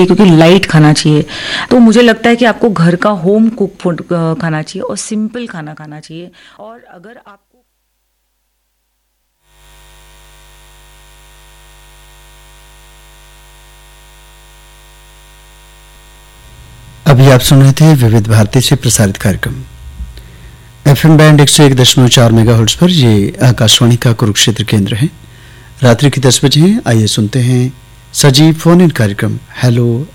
चाहिए क्योंकि लाइट खाना चाहिए। तो मुझे लगता है कि आपको घर का होम कुक फूड खाना चाहिए और सिंपल खाना खाना चाहिए। और अगर आपको अभी आप सुन रहे थे विविध भारती से प्रसारित कार्यक्रम एफएम बैंड 101.4 मेगाहर्ट्ज पर। ये आकाशवाणी का कुरुक्षेत्र केंद्र है। रात्रि के 10 बजे हैं। आइए सुनते हैं सजीव फोन इन कार्यक्रम हेलो